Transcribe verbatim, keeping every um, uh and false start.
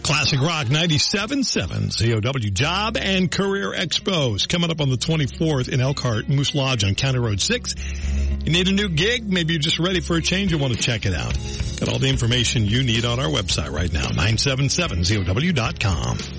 Classic Rock ninety-seven point seven Z O W Job and Career Expos coming up on the twenty-fourth in Elkhart, Moose Lodge on County Road six. You need a new gig? Maybe you're just ready for a change and want to check it out. Got all the information you need on our website right now, nine seven seven Z O W dot com.